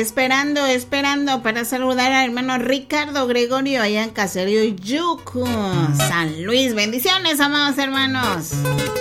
esperando para saludar al hermano Ricardo Gregorio allá en Caserío Yucu, San Luis. Bendiciones, amados hermanos.